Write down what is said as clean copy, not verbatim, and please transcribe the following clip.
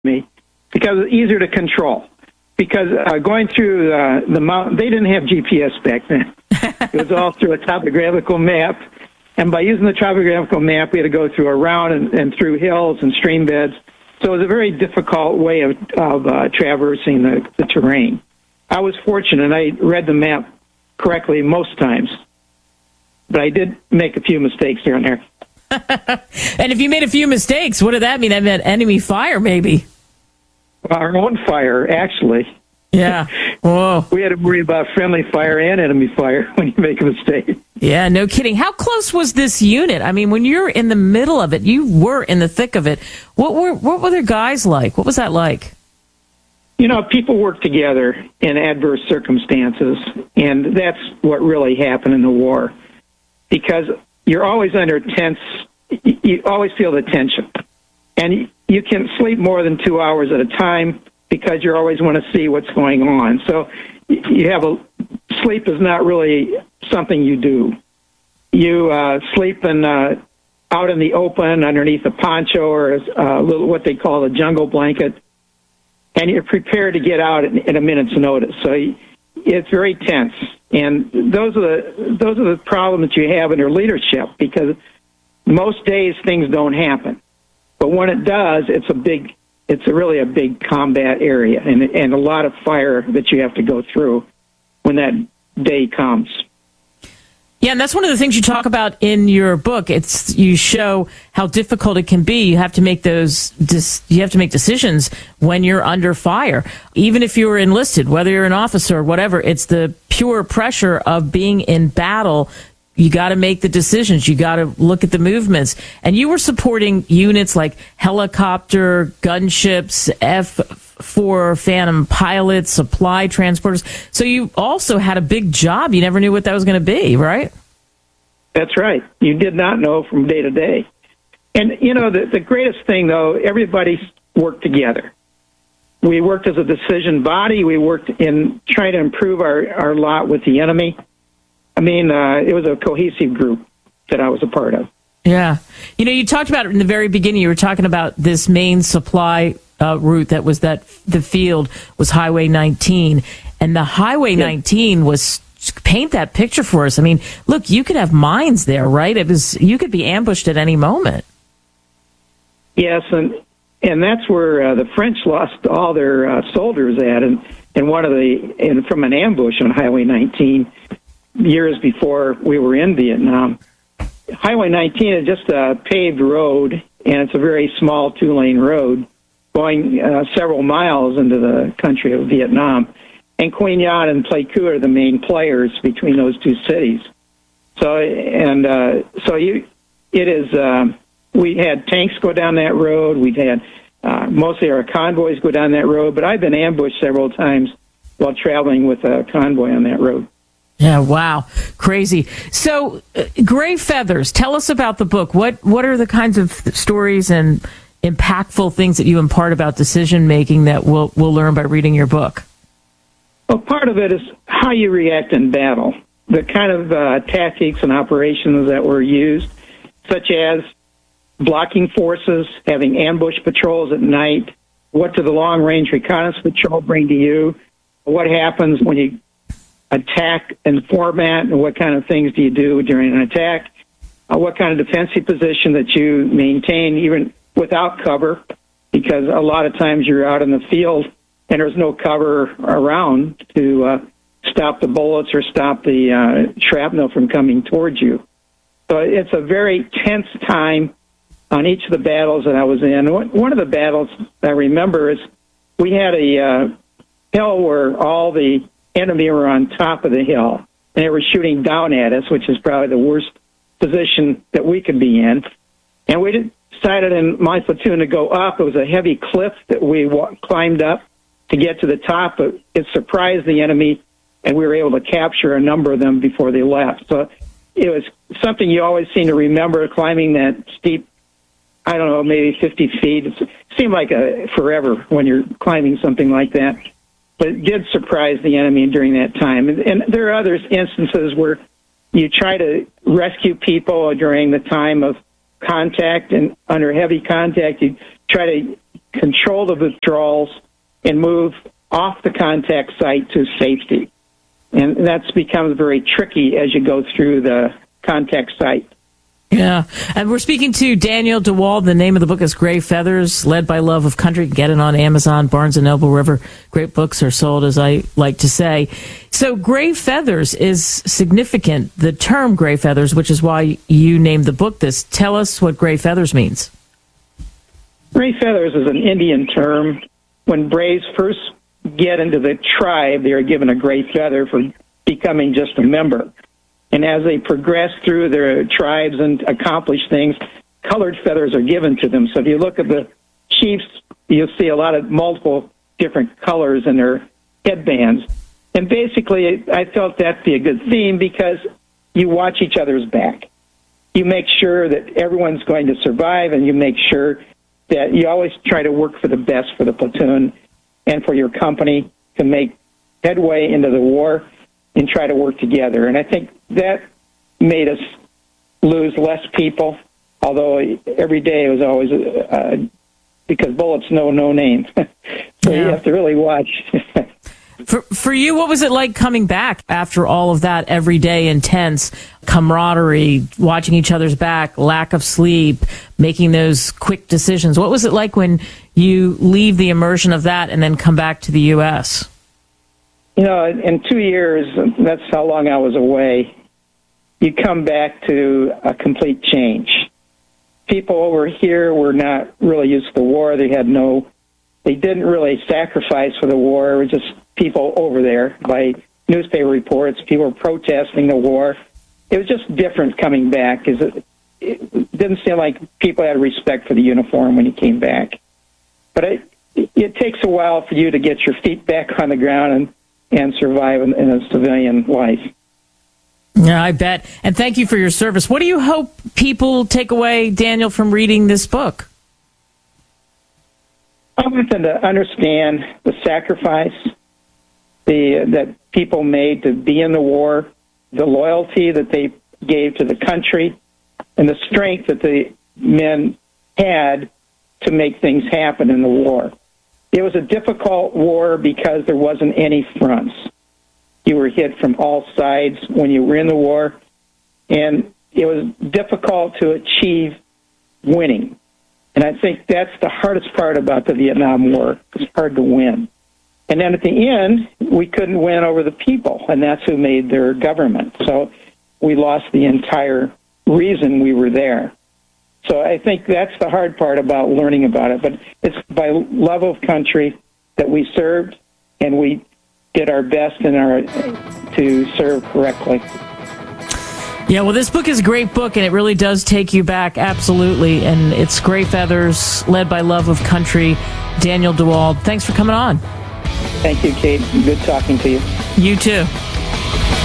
me because it's easier to control. Because going through the mountain, they didn't have GPS back then. It was all through a topographical map. And by using the topographical map, we had to go through around and through hills and stream beds. So it was a very difficult way of traversing the terrain. I was fortunate. I read the map correctly most times. But I did make a few mistakes here and there. And if you made a few mistakes, what did that mean? That meant enemy fire, maybe. Our own fire, actually. Yeah. Whoa. We had to worry about friendly fire and enemy fire when you make a mistake. Yeah, no kidding. How close was this unit? I mean, when you're in the middle of it, you were in the thick of it. What were their guys like? What was that like? You know, people work together in adverse circumstances, and that's what really happened in the war. Because you're always under tense, you always feel the tension. And you can sleep more than 2 hours at a time because you always want to see what's going on. So sleep is not really something you do. You sleep out in the open underneath a poncho or a little what they call a jungle blanket, and you're prepared to get out at a minute's notice. So it's very tense, and those are the problems you have in your leadership because most days things don't happen. But when it does, it's really a big combat area and a lot of fire that you have to go through when that day comes. Yeah, and that's one of the things you talk about in your book. You show how difficult it can be. You have to make decisions when you're under fire. Even if you're enlisted, whether you're an officer or whatever, it's the pure pressure of being in battle. You got to make the decisions. You got to look at the movements. And you were supporting units like helicopter, gunships, F-4 Phantom pilots, supply transporters. So you also had a big job. You never knew what that was going to be, right? That's right. You did not know from day to day. And, you know, the greatest thing, though, everybody worked together. We worked as a decision body. We worked in trying to improve our lot with the enemy. I mean, it was a cohesive group that I was a part of. Yeah. You know, you talked about it in the very beginning. You were talking about this main supply route the field was Highway 19. And the Highway 19 was, paint that picture for us. I mean, look, you could have mines there, right? You could be ambushed at any moment. Yes, and that's where the French lost all their soldiers at, and from an ambush on Highway 19. Years before we were in Vietnam. Highway 19 is just a paved road, and it's a very small 2-lane road going several miles into the country of Vietnam. And Quang Nhân and Pleiku are the main players between those two cities. We had tanks go down that road. We've had mostly our convoys go down that road, but I've been ambushed several times while traveling with a convoy on that road. Yeah, wow. Crazy. So, Gray Feathers, tell us about the book. What are the kinds of stories and impactful things that you impart about decision-making that we'll learn by reading your book? Well, part of it is how you react in battle, the kind of tactics and operations that were used, such as blocking forces, having ambush patrols at night, what do the long-range reconnaissance patrol bring to you, what happens when you attack and format, and what kind of things do you do during an attack, what kind of defensive position that you maintain even without cover, because a lot of times you're out in the field and there's no cover around to stop the bullets or stop the shrapnel from coming towards you. So it's a very tense time on each of the battles that I was in. One of the battles I remember is we had a hill where all the enemy were on top of the hill, and they were shooting down at us, which is probably the worst position that we could be in. And we decided in my platoon to go up. It was a heavy cliff that we climbed up to get to the top, but it surprised the enemy, and we were able to capture a number of them before they left. So it was something you always seem to remember, climbing that steep, I don't know, maybe 50 feet. It seemed like forever when you're climbing something like that. But it did surprise the enemy during that time. And there are other instances where you try to rescue people during the time of contact, and under heavy contact, you try to control the withdrawals and move off the contact site to safety. And that's becomes very tricky as you go through the contact site. Yeah. And we're speaking to Daniel DeWald. The name of the book is Gray Feathers, Led by Love of Country. Get it on Amazon, Barnes & Noble, wherever great books are sold, as I like to say. So Gray Feathers is significant, the term Gray Feathers, which is why you named the book this. Tell us what Gray Feathers means. Gray Feathers is an Indian term. When Braves first get into the tribe, they are given a gray feather for becoming just a member. And as they progress through their tribes and accomplish things, colored feathers are given to them. So if you look at the chiefs, you'll see a lot of multiple different colors in their headbands. And basically, I felt that'd be a good theme because you watch each other's back. You make sure that everyone's going to survive, and you make sure that you always try to work for the best for the platoon and for your company to make headway into the war and try to work together. And I think that made us lose less people, although every day it was always because bullets know no name. So you have to really watch. For you, what was it like coming back after all of that everyday intense camaraderie, watching each other's back, lack of sleep, making those quick decisions? What was it like when you leave the immersion of that and then come back to the U.S.? You know, in 2 years, that's how long I was away, you come back to a complete change. People over here were not really used to the war. They didn't really sacrifice for the war. It was just people over there. By newspaper reports, people were protesting the war. It was just different coming back. It didn't seem like people had respect for the uniform when you came back. But it takes a while for you to get your feet back on the ground and survive in a civilian life. Yeah, I bet. And thank you for your service. What do you hope people take away, Daniel, from reading this book? I want them to understand the sacrifice that people made to be in the war, the loyalty that they gave to the country, and the strength that the men had to make things happen in the war. It was a difficult war because there wasn't any fronts. You were hit from all sides when you were in the war, and it was difficult to achieve winning. And I think that's the hardest part about the Vietnam War. It's hard to win. And then at the end, we couldn't win over the people, and that's who made their government. So we lost the entire reason we were there. So I think that's the hard part about learning about it. But it's by love of country that we served, and we did our best to serve correctly. Yeah, well, this book is a great book, and it really does take you back, absolutely. And it's Gray Feathers, Led by Love of Country. Daniel DeWald, thanks for coming on. Thank you, Kate. Good talking to you. You too.